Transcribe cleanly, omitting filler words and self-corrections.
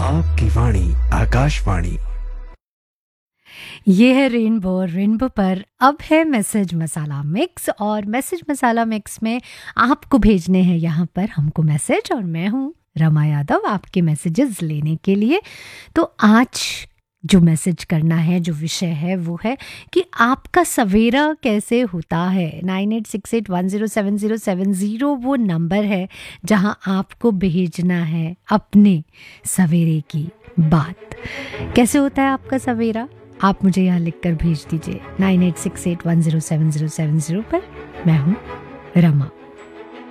आपकी वाणी आकाशवाणी। ये है रेनबो। रेनबो पर अब है मैसेज मसाला मिक्स, और मैसेज मसाला मिक्स में आपको भेजने हैं यहाँ पर हमको मैसेज, और मैं हूँ रमा यादव आपके मैसेजेस लेने के लिए। तो आज जो मैसेज करना है, जो विषय है वो है कि आपका सवेरा कैसे होता है। 9868107070 वो नंबर है जहाँ आपको भेजना है अपने सवेरे की बात। कैसे होता है आपका सवेरा, आप मुझे यहाँ लिखकर भेज दीजिए 9868107070 पर। मैं हूँ रमा।